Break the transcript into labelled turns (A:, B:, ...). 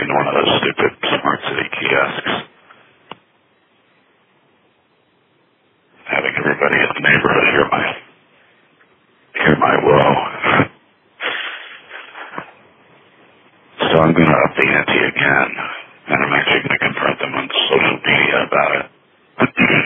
A: into one of those stupid smart city kiosks. Having everybody in the neighborhood hear my woe. So I'm going to up the ante again, and I'm actually going to confront them on social media about it.